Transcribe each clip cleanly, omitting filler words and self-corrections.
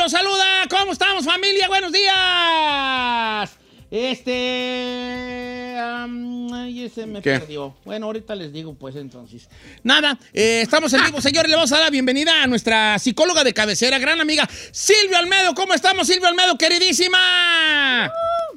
los saluda. ¿Cómo estamos, familia? Buenos días. Ay, ese me perdió. Bueno, ahorita les digo, pues, entonces. Nada, estamos en vivo, señores. Le vamos a dar la bienvenida a nuestra psicóloga de cabecera, gran amiga, Silvia Olmedo. ¿Cómo estamos, Silvia Olmedo, queridísima?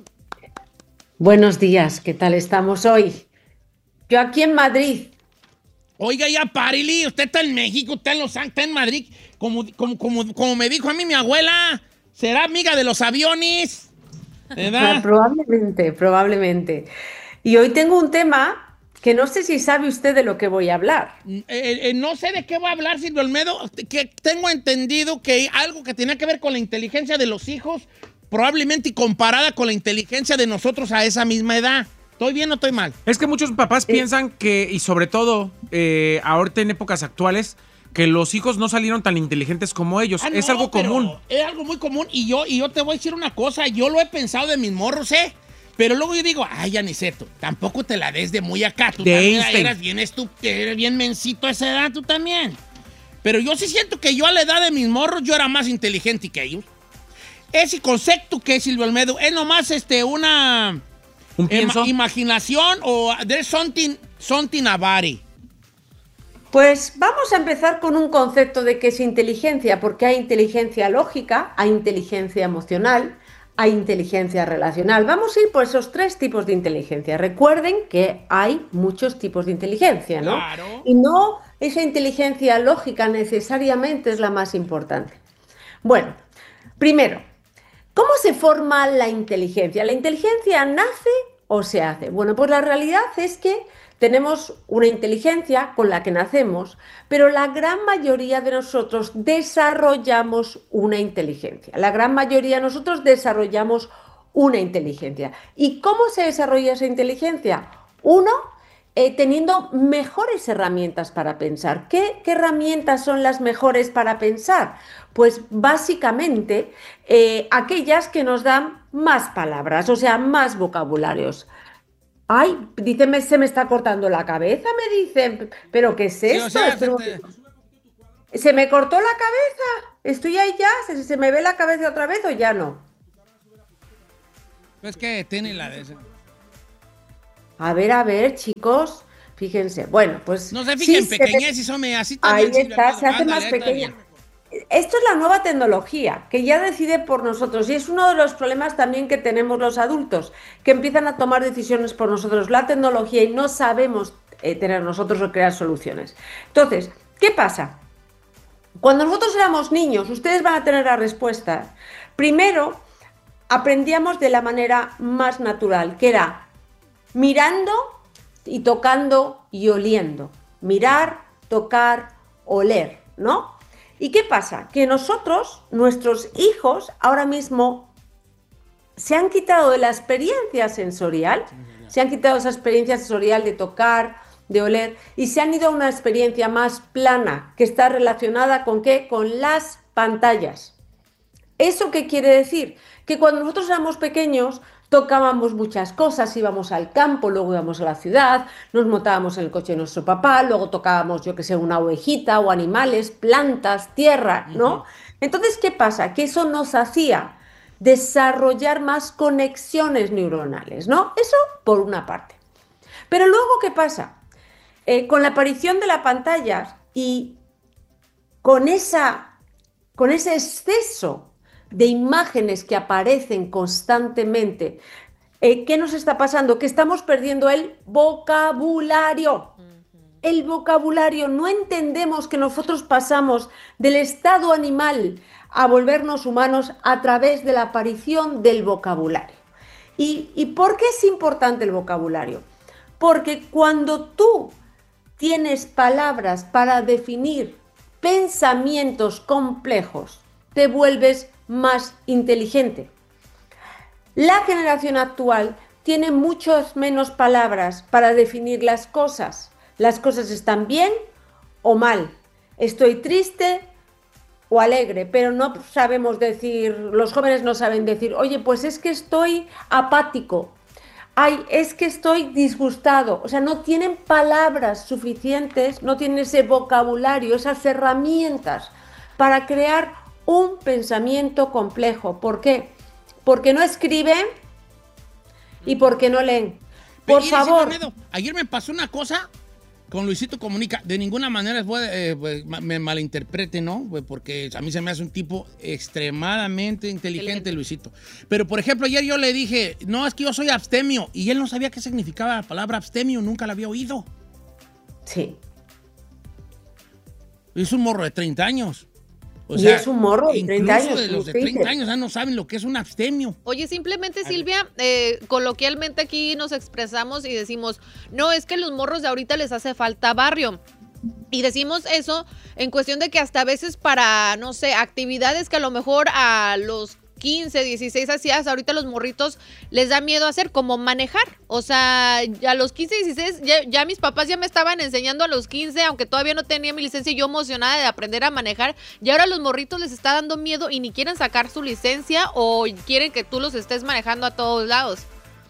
Buenos días, ¿qué tal estamos hoy? Yo aquí en Madrid. Oiga, ya párele, usted está en México, usted en Los Ángeles, está en Madrid. Como me dijo a mí mi abuela, ¿será amiga de los aviones? ¿Verdad? Probablemente. Y hoy tengo un tema que no sé si sabe usted de lo que voy a hablar. No sé de qué voy a hablar, Silvia Olmedo, que tengo entendido que algo que tenía que ver con la inteligencia de los hijos, probablemente comparada con la inteligencia de nosotros a esa misma edad. ¿Estoy bien o estoy mal? Es que muchos papás piensan que, y sobre todo ahorita en épocas actuales, que los hijos no salieron tan inteligentes como ellos. Es algo común. Es algo muy común y yo te voy a decir una cosa, yo lo he pensado de mis morros, pero luego yo digo, ay, Aniceto, tampoco te la des de muy acá. Tú también eras bien eres bien mencito a esa edad, tú también. Pero yo sí siento que yo a la edad de mis morros yo era más inteligente que ellos. Ese concepto que es Silvio Olmedo es nomás una imaginación o there's something about it. Pues vamos a empezar con un concepto de qué es inteligencia, porque hay inteligencia lógica, hay inteligencia emocional, hay inteligencia relacional. Vamos a ir por esos tres tipos de inteligencia. Recuerden que hay muchos tipos de inteligencia, ¿no? Claro. Y no esa inteligencia lógica necesariamente es la más importante. Bueno, primero, ¿cómo se forma la inteligencia? ¿La inteligencia nace o se hace? Bueno, pues la realidad es que tenemos una inteligencia con la que nacemos, pero la gran mayoría de nosotros desarrollamos una inteligencia. La gran mayoría de nosotros desarrollamos una inteligencia. ¿Y cómo se desarrolla esa inteligencia? Uno, teniendo mejores herramientas para pensar. ¿Qué herramientas son las mejores para pensar? Pues básicamente aquellas que nos dan más palabras, o sea, más vocabularios. Ay, dice, se me está cortando la cabeza, me dicen. ¿Pero qué es esto? Sí, o sea, ¿Se me cortó la cabeza? ¿Estoy ahí ya? ¿Se me ve la cabeza otra vez o ya no? Es que tiene la de esa. A ver, chicos. Fíjense. Bueno, pues... No se fijen sí, pequeñez y son así también. también. Ahí está, se hace más pequeña. Esto es la nueva tecnología, que ya decide por nosotros, y es uno de los problemas también que tenemos los adultos, que empiezan a tomar decisiones por nosotros, la tecnología, y no sabemos tener nosotros o crear soluciones. Entonces, ¿qué pasa? Cuando nosotros éramos niños, ustedes van a tener la respuesta. Primero, aprendíamos de la manera más natural, que era mirando y tocando y oliendo. Mirar, tocar, oler, ¿no? ¿Y qué pasa? Que nosotros, nuestros hijos, ahora mismo se han quitado de la experiencia sensorial, se han quitado esa experiencia sensorial de tocar, de oler, y se han ido a una experiencia más plana, que está relacionada ¿con qué? Con las pantallas. ¿Eso qué quiere decir? Que cuando nosotros éramos pequeños tocábamos muchas cosas, íbamos al campo, luego íbamos a la ciudad, nos montábamos en el coche de nuestro papá, luego tocábamos, yo que sé, una ovejita o animales, plantas, tierra, ¿no? Entonces, ¿qué pasa? Que eso nos hacía desarrollar más conexiones neuronales, ¿no? Eso por una parte. Pero luego, ¿qué pasa? Con la aparición de la pantalla y con ese exceso de imágenes que aparecen constantemente, ¿qué nos está pasando? Que estamos perdiendo el vocabulario. El vocabulario, no entendemos que nosotros pasamos del estado animal a volvernos humanos a través de la aparición del vocabulario. ¿Y por qué es importante el vocabulario? Porque cuando tú tienes palabras para definir pensamientos complejos, te vuelves más inteligente. La generación actual tiene muchas menos palabras para definir las cosas. Las cosas están bien o mal. Estoy triste o alegre, pero no sabemos decir, los jóvenes no saben decir, oye, pues es que estoy apático. Ay, es que estoy disgustado. O sea, no tienen palabras suficientes, no tienen ese vocabulario, esas herramientas para crear un pensamiento complejo. ¿Por qué? Porque no escriben y porque no leen. Por favor. Ayer me pasó una cosa con Luisito Comunica. De ninguna manera me malinterprete, ¿no? Porque a mí se me hace un tipo extremadamente inteligente, Luisito. Pero, por ejemplo, ayer yo le dije, no, es que yo soy abstemio. Y él no sabía qué significaba la palabra abstemio. Nunca la había oído. Sí. Es un morro de 30 años. O sea, es un morro de 30 años. Incluso de los de 30 años ya no saben lo que es un abstemio. Oye, simplemente, Silvia, coloquialmente aquí nos expresamos y decimos, no, es que los morros de ahorita les hace falta barrio. Y decimos eso en cuestión de que hasta a veces para, no sé, actividades que a lo mejor a los 15, 16 hacías, ahorita los morritos les da miedo hacer, como manejar. O sea, a los 15, 16, ya mis papás ya me estaban enseñando a los 15, aunque todavía no tenía mi licencia, y yo emocionada de aprender a manejar. Y ahora a los morritos les está dando miedo y ni quieren sacar su licencia o quieren que tú los estés manejando a todos lados.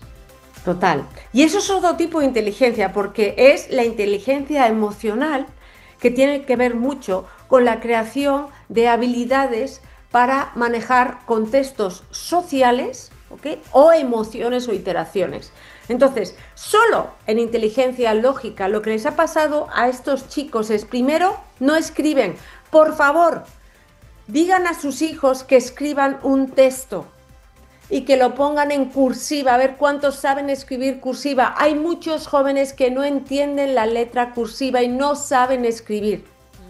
Total. Y eso es otro tipo de inteligencia, porque es la inteligencia emocional que tiene que ver mucho con la creación de habilidades para manejar contextos sociales, ¿okay? O emociones o iteraciones. Entonces, solo en inteligencia lógica lo que les ha pasado a estos chicos es, primero, no escriben. Por favor, digan a sus hijos que escriban un texto y que lo pongan en cursiva, a ver cuántos saben escribir cursiva. Hay muchos jóvenes que no entienden la letra cursiva y no saben escribir.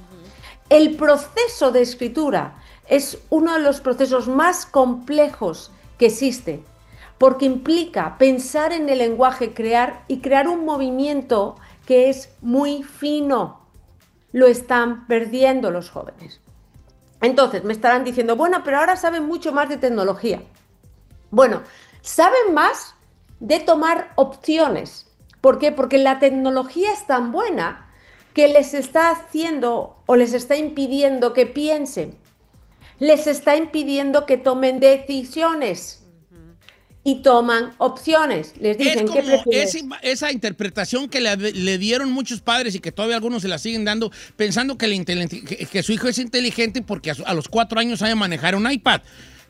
El proceso de escritura es uno de los procesos más complejos que existe, porque implica pensar en el lenguaje, crear un movimiento que es muy fino. Lo están perdiendo los jóvenes. Entonces, me estarán diciendo, bueno, pero ahora saben mucho más de tecnología. Bueno, saben más de tomar opciones. ¿Por qué? Porque la tecnología es tan buena que les está haciendo o les está impidiendo que piensen. Les está impidiendo que tomen decisiones y toman opciones. Les dicen, ¿qué prefieres? Esa interpretación que le dieron muchos padres y que todavía algunos se la siguen dando, pensando que su hijo es inteligente porque a los 4 años sabe manejar un iPad.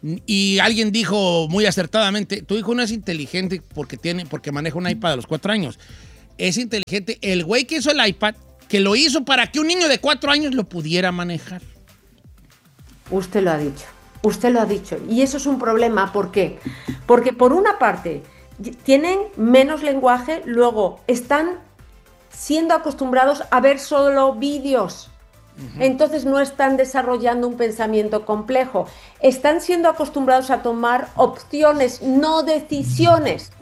Y alguien dijo muy acertadamente, tu hijo no es inteligente porque maneja un iPad a los 4 años. Es inteligente el güey que hizo el iPad, que lo hizo para que un niño de 4 años lo pudiera manejar. Usted lo ha dicho. Usted lo ha dicho. Y eso es un problema. ¿Por qué? Porque por una parte tienen menos lenguaje, luego están siendo acostumbrados a ver solo vídeos. Entonces no están desarrollando un pensamiento complejo. Están siendo acostumbrados a tomar opciones, no decisiones.